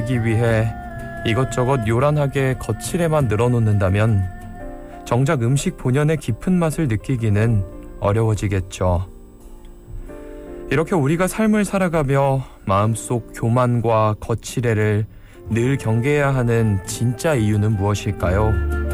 느끼기 위해 이것저것 요란하게 거칠에만 늘어놓는다면 정작 음식 본연의 깊은 맛을 느끼기는 어려워지겠죠. 이렇게 우리가 삶을 살아가며 마음속 교만과 거칠애를 늘 경계해야 하는 진짜 이유는 무엇일까요?